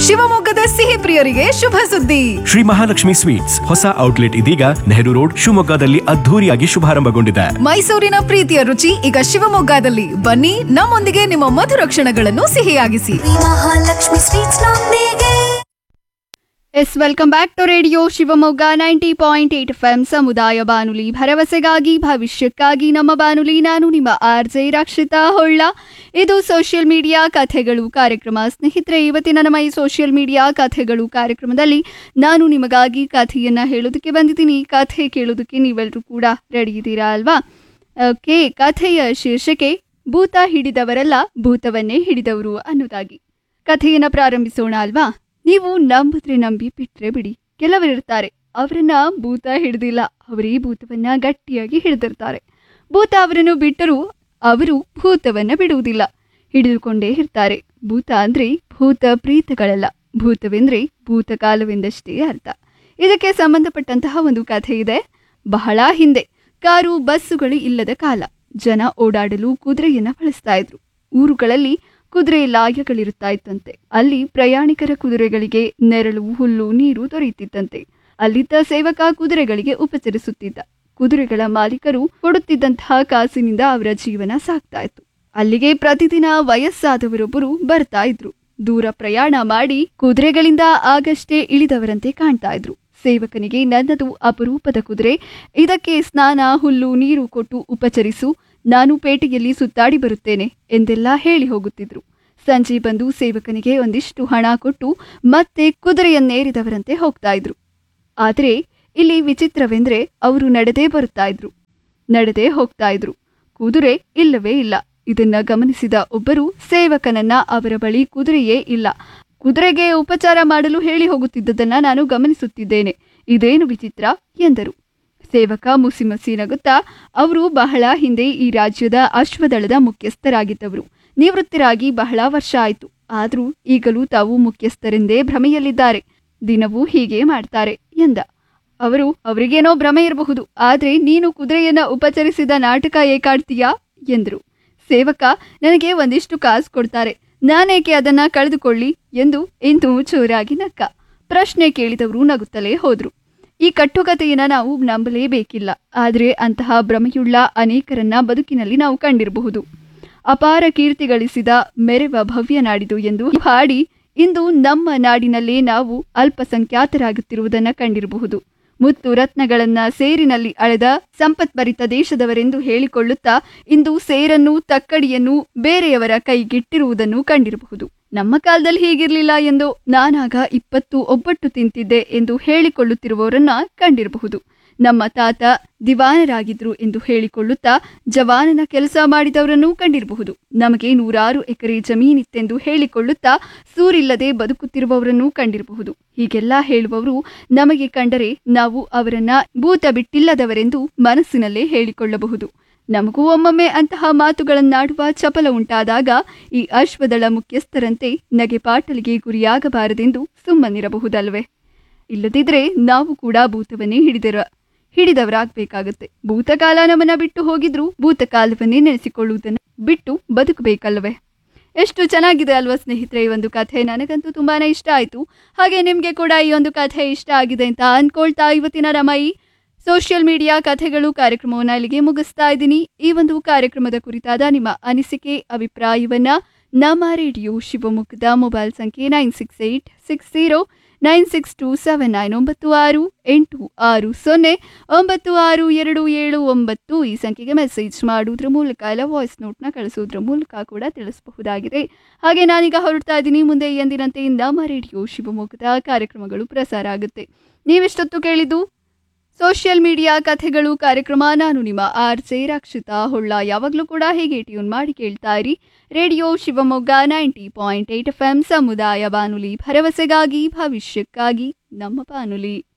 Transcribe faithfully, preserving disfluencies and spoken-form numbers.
ಶಿವಮೊಗ್ಗದ ಸಿಹಿ ಪ್ರಿಯರಿಗೆ ಶುಭ ಸುದ್ದಿ. ಶ್ರೀ ಮಹಾಲಕ್ಷ್ಮಿ ಸ್ವೀಟ್ಸ್ ಹೊಸ ಔಟ್ಲೆಟ್ ಇದೀಗ ನೆಹರು ರೋಡ್ ಶಿವಮೊಗ್ಗದಲ್ಲಿ ಅದ್ಧೂರಿಯಾಗಿ ಶುಭಾರಂಭಗೊಂಡಿದೆ. ಮೈಸೂರಿನ ಪ್ರೀತಿಯ ರುಚಿ ಈಗ ಶಿವಮೊಗ್ಗದಲ್ಲಿ. ಬನ್ನಿ, ನಮ್ಮೊಂದಿಗೆ ನಿಮ್ಮ ಮಧುರ ಕ್ಷಣಗಳನ್ನು ಸಿಹಿಯಾಗಿಸಿ. ಮಹಾಲಕ್ಷ್ಮಿ ಸ್ವೀಟ್ಸ್ ನೊಂದಿಗೆ. S welcome back to radio Shivamogga ninety point eight F M ಸಮುದಾಯ ಬಾನುಲಿ, ಭರವಸೆಗಾಗಿ ಭವಿಷ್ಯಕ್ಕಾಗಿ ನಮ್ಮ ಬಾನುಲಿ. ನಾನು ನಿಮ್ಮ ಆರ್ ಜೆ ರಕ್ಷಿತಾ ಹೊಳ್ಳ. ಇದು ಸೋಷಿಯಲ್ ಮೀಡಿಯಾ ಕಥೆಗಳು ಕಾರ್ಯಕ್ರಮ. ಸ್ನೇಹಿತರೆ, ಇವತ್ತಿನ ನಮ್ಮ ಈ ಸೋಷಿಯಲ್ ಮೀಡಿಯಾ ಕಥೆಗಳು ಕಾರ್ಯಕ್ರಮದಲ್ಲಿ ನಾನು ನಿಮಗಾಗಿ ಕಥೆಯನ್ನ ಹೇಳೋದಕ್ಕೆ ಬಂದಿದ್ದೀನಿ. ಕಥೆ ಕೇಳೋದಕ್ಕೆ ನೀವೆಲ್ಲರೂ ಕೂಡ ರೆಡಿ ಇದ್ದೀರಾ ಅಲ್ವಾ? ಓಕೆ, ಕಥೆಯ ಶೀರ್ಷಿಕೆ ಭೂತ ಹಿಡಿದವರಲ್ಲ, ಭೂತವನ್ನೇ ಹಿಡಿದವರು ಅನ್ನೋದಾಗಿ. ಕಥೆಯನ್ನ ಪ್ರಾರಂಭಿಸೋಣ ಅಲ್ವಾ? ನೀವು ನಂಬಿದ್ರೆ ನಂಬಿ, ಬಿಟ್ರೆ ಬಿಡಿ. ಕೆಲವರಿರ್ತಾರೆ, ಅವರನ್ನ ಭೂತ ಹಿಡಿದಿಲ್ಲ, ಅವರೇ ಭೂತವನ್ನ ಗಟ್ಟಿಯಾಗಿ ಹಿಡಿದಿರ್ತಾರೆ. ಭೂತ ಅವರನ್ನು ಬಿಟ್ಟರೂ ಅವರು ಭೂತವನ್ನ ಬಿಡುವುದಿಲ್ಲ, ಹಿಡಿದುಕೊಂಡೇ ಇರ್ತಾರೆ. ಭೂತ ಅಂದ್ರೆ ಭೂತ ಪ್ರೀತಗಳಲ್ಲ, ಭೂತವೆಂದ್ರೆ ಭೂತಕಾಲವೆಂದಷ್ಟೇ ಅರ್ಥ. ಇದಕ್ಕೆ ಸಂಬಂಧಪಟ್ಟಂತಹ ಒಂದು ಕಥೆ ಇದೆ. ಬಹಳ ಹಿಂದೆ, ಕಾರು ಬಸ್ಸುಗಳು ಇಲ್ಲದ ಕಾಲ, ಜನ ಓಡಾಡಲು ಕುದುರೆಯನ್ನ ಬಳಸ್ತಾ ಇದ್ರು. ಊರುಗಳಲ್ಲಿ ಕುದುರೆ ಲಾಯಗಳಿರುತ್ತಾ ಇತ್ತಂತೆ. ಅಲ್ಲಿ ಪ್ರಯಾಣಿಕರ ಕುದುರೆಗಳಿಗೆ ನೆರಳು, ಹುಲ್ಲು, ನೀರು ದೊರೆಯುತ್ತಿತ್ತಂತೆ. ಅಲ್ಲಿದ್ದ ಸೇವಕ ಕುದುರೆಗಳಿಗೆ ಉಪಚರಿಸುತ್ತಿದ್ದ. ಕುದುರೆಗಳ ಮಾಲೀಕರು ಕೊಡುತ್ತಿದ್ದಂತಹ ಕಾಸಿನಿಂದ ಅವರ ಜೀವನ ಸಾಗ್ತಾ ಇತ್ತು. ಅಲ್ಲಿಗೆ ಪ್ರತಿದಿನ ವಯಸ್ಸಾದವರೊಬ್ಬರು ಬರ್ತಾ ಇದ್ರು. ದೂರ ಪ್ರಯಾಣ ಮಾಡಿ ಕುದುರೆಗಳಿಂದ ಆಗಷ್ಟೇ ಇಳಿದವರಂತೆ ಕಾಣ್ತಾ ಇದ್ರು. ಸೇವಕನಿಗೆ ನನ್ನದು ಅಪರೂಪದ ಕುದುರೆ, ಇದಕ್ಕೆ ಸ್ನಾನ, ಹುಲ್ಲು, ನೀರು ಕೊಟ್ಟು ಉಪಚರಿಸು, ನಾನು ಪೇಟೆಯಲ್ಲಿ ಸುತ್ತಾಡಿ ಬರುತ್ತೇನೆ ಎಂದೆಲ್ಲ ಹೇಳಿ ಹೋಗುತ್ತಿದ್ರು. ಸಂಜೆ ಬಂದು ಸೇವಕನಿಗೆ ಒಂದಿಷ್ಟು ಹಣ ಕೊಟ್ಟು ಮತ್ತೆ ಕುದುರೆಯನ್ನೇರಿದವರಂತೆ ಹೋಗ್ತಾ ಇದ್ರು. ಆದರೆ ಇಲ್ಲಿ ವಿಚಿತ್ರವೆಂದ್ರೆ ಅವರು ನಡೆದೇ ಬರುತ್ತಾ ಇದ್ರು, ನಡೆದೇ ಹೋಗ್ತಾ ಇದ್ರು. ಕುದುರೆ ಇಲ್ಲವೇ ಇಲ್ಲ. ಇದನ್ನ ಗಮನಿಸಿದ ಒಬ್ಬರು ಸೇವಕನನ್ನ ಅವರ ಬಳಿ ಕುದುರೆಯೇ ಇಲ್ಲ, ಕುದುರೆಗೆ ಉಪಚಾರ ಮಾಡಲು ಹೇಳಿ ಹೋಗುತ್ತಿದ್ದದನ್ನ ನಾನು ಗಮನಿಸುತ್ತಿದ್ದೇನೆ, ಇದೇನು ವಿಚಿತ್ರ ಎಂದರು. ಸೇವಕ ಮುಸಿ ಮುಸಿ ನಗುತ್ತಾ, ಅವರು ಬಹಳ ಹಿಂದೆ ಈ ರಾಜ್ಯದ ಅಶ್ವದಳದ ಮುಖ್ಯಸ್ಥರಾಗಿದ್ದವರು. ನಿವೃತ್ತರಾಗಿ ಬಹಳ ವರ್ಷ ಆಯಿತು. ಆದರೂ ಈಗಲೂ ತಾವು ಮುಖ್ಯಸ್ಥರೆಂದೇ ಭ್ರಮೆಯಲ್ಲಿದ್ದಾರೆ. ದಿನವೂ ಹೀಗೆ ಮಾಡ್ತಾರೆ ಎಂದ. ಅವರು, ಅವರಿಗೇನೋ ಭ್ರಮೆ ಇರಬಹುದು, ಆದ್ರೆ ನೀನು ಕುದುರೆಯನ್ನ ಉಪಚರಿಸಿದ ನಾಟಕ ಏಕಾಡ್ತೀಯಾ ಎಂದರು. ಸೇವಕ, ನನಗೆ ಒಂದಿಷ್ಟು ಕಾಸು ಕೊಡ್ತಾರೆ, ನಾನೇಕೆ ಅದನ್ನ ಕಳೆದುಕೊಳ್ಳಿ ಎಂದು ಇಂದು ಚೂರಾಗಿ ನಕ್ಕ. ಪ್ರಶ್ನೆ ಕೇಳಿದವರು ನಗುತ್ತಲೇ ಹೋದ್ರು. ಈ ಕಟ್ಟುಕತೆಯನ್ನ ನಾವು ನಂಬಲೇಬೇಕಿಲ್ಲ, ಆದರೆ ಅಂತಹ ಭ್ರಮೆಯುಳ್ಳ ಅನೇಕರನ್ನ ಬದುಕಿನಲ್ಲಿ ನಾವು ಕಂಡಿರಬಹುದು. ಅಪಾರ ಕೀರ್ತಿ ಗಳಿಸಿದ ಮೆರೆವ ಭವ್ಯ ನಾಡಿದು ಎಂದು ಹಾಡಿ ಇಂದು ನಮ್ಮ ನಾಡಿನಲ್ಲೇ ನಾವು ಅಲ್ಪಸಂಖ್ಯಾತರಾಗುತ್ತಿರುವುದನ್ನ ಕಂಡಿರಬಹುದು. ಮುತ್ತು ರತ್ನಗಳನ್ನ ಸೇರಿನಲ್ಲಿ ಅಳೆದ ಸಂಪತ್ಭರಿತ ದೇಶದವರೆಂದು ಹೇಳಿಕೊಳ್ಳುತ್ತಾ ಇಂದು ಸೇರನ್ನು, ತಕ್ಕಡಿಯನ್ನು ಬೇರೆಯವರ ಕೈಗಿಟ್ಟಿರುವುದನ್ನು ಕಂಡಿರಬಹುದು. ನಮ್ಮ ಕಾಲದಲ್ಲಿ ಹೀಗಿರ್ಲಿಲ್ಲ ಎಂದು, ನಾನಾಗ ಇಪ್ಪತ್ತು ಒಬ್ಬಟ್ಟು ತಿಂತಿದ್ದೆ ಎಂದು ಹೇಳಿಕೊಳ್ಳುತ್ತಿರುವವರನ್ನ ಕಂಡಿರಬಹುದು. ನಮ್ಮ ತಾತ ದಿವಾನರಾಗಿದ್ರು ಎಂದು ಹೇಳಿಕೊಳ್ಳುತ್ತಾ ಜವಾನನ ಕೆಲಸ ಮಾಡಿದವರನ್ನೂ ಕಂಡಿರಬಹುದು. ನಮಗೆ ನೂರಾರು ಎಕರೆ ಜಮೀನಿತ್ತೆಂದು ಹೇಳಿಕೊಳ್ಳುತ್ತಾ ಸೂರಿಲ್ಲದೆ ಬದುಕುತ್ತಿರುವವರನ್ನೂ ಕಂಡಿರಬಹುದು. ಹೀಗೆಲ್ಲ ಹೇಳುವವರು ನಮಗೆ ಕಂಡರೆ ನಾವು ಅವರನ್ನ ಭೂತ ಬಿಟ್ಟಿಲ್ಲದವರೆಂದು ಮನಸ್ಸಿನಲ್ಲೇ ಹೇಳಿಕೊಳ್ಳಬಹುದು. ನಮಗೂ ಒಮ್ಮೊಮ್ಮೆ ಅಂತಹ ಮಾತುಗಳನ್ನಾಡುವ ಚಪಲ ಉಂಟಾದಾಗ ಈ ಅಶ್ವದಳ ಮುಖ್ಯಸ್ಥರಂತೆ ನಗೆಪಾಟಲಿಗೆ ಗುರಿಯಾಗಬಾರದೆಂದು ಸುಮ್ಮನಿರಬಹುದಲ್ವೇ? ಇಲ್ಲದಿದ್ರೆ ನಾವು ಕೂಡ ಭೂತವನ್ನೇ ಹಿಡಿದಿರ ಹಿಡಿದವರಾಗಬೇಕಾಗತ್ತೆ. ಭೂತಕಾಲ ನಮ್ಮನ್ನ ಬಿಟ್ಟು ಹೋಗಿದ್ರು ಭೂತಕಾಲವನ್ನೇ ನೆನೆಸಿಕೊಳ್ಳುವುದನ್ನು ಬಿಟ್ಟು ಬದುಕಬೇಕಲ್ವೇ? ಎಷ್ಟು ಚೆನ್ನಾಗಿದೆ ಅಲ್ವಾ ಸ್ನೇಹಿತರೆ ಈ ಒಂದು ಕಥೆ? ನನಗಂತೂ ತುಂಬಾನೇ ಇಷ್ಟ ಆಯಿತು. ಹಾಗೆ ನಿಮಗೆ ಕೂಡ ಈ ಒಂದು ಕಥೆ ಇಷ್ಟ ಆಗಿದೆ ಅಂತ ಅನ್ಕೊಳ್ತಾ ಇವತ್ತಿನ ನಮ್ಮ ಈ ಸೋಷಿಯಲ್ ಮೀಡಿಯಾ ಕಥೆಗಳು ಕಾರ್ಯಕ್ರಮವನ್ನು ಇಲ್ಲಿಗೆ ಮುಗಿಸ್ತಾ ಇದ್ದೀನಿ. ಈ ಒಂದು ಕಾರ್ಯಕ್ರಮದ ಕುರಿತಾದ ನಿಮ್ಮ ಅನಿಸಿಕೆ, ಅಭಿಪ್ರಾಯವನ್ನ ನಮ್ಮ ರೇಡಿಯೋ ಶಿವಮೊಗ್ಗದ ಮೊಬೈಲ್ ಸಂಖ್ಯೆ nine six eight six zero nine six two seven nine ಒಂಬತ್ತು ಆರು ಎಂಟು ಆರು ಸೊನ್ನೆ ಒಂಬತ್ತು ಆರು ಎರಡು ಏಳು ಒಂಬತ್ತು ಈ ಸಂಖ್ಯೆಗೆ ಮೆಸೇಜ್ ಮಾಡುವುದ್ರ ಮೂಲಕ ಇಲ್ಲ ವಾಯ್ಸ್ ನೋಟ್ನ ಕಳಿಸೋದ್ರ ಮೂಲಕ ಕೂಡ ತಿಳಿಸಬಹುದಾಗಿದೆ. ಹಾಗೆ ನಾನೀಗ ಹೊರಡ್ತಾ ಇದ್ದೀನಿ. ಮುಂದೆ ಎಂದಿನಂತೆ ನಮ್ಮ ರೇಡಿಯೋ ಶಿವಮೊಗ್ಗದ ಕಾರ್ಯಕ್ರಮಗಳು ಪ್ರಸಾರ ಆಗುತ್ತೆ. ನೀವಿಷ್ಟೊತ್ತು ಕೇಳಿದ್ದು ಸೋಷಿಯಲ್ ಮೀಡಿಯಾ ಕಥೆಗಳು ಕಾರ್ಯಕ್ರಮ. ನಾನು ನಿಮ್ಮ ಆರ್ ಜೆ ರಕ್ಷಿತಾ ಹೊಳ್ಳ. ಯಾವಾಗಲೂ ಕೂಡ ಹೇಗೆ ಟ್ಯೂನ್ ಮಾಡಿ ಕೇಳ್ತಾ ಇರಿ radio Shivamogga ninety point eight F M ಸಮುದಾಯ ಬಾನುಲಿ, ಭರವಸೆಗಾಗಿ ಭವಿಷ್ಯಕ್ಕಾಗಿ ನಮ್ಮ ಬಾನುಲಿ.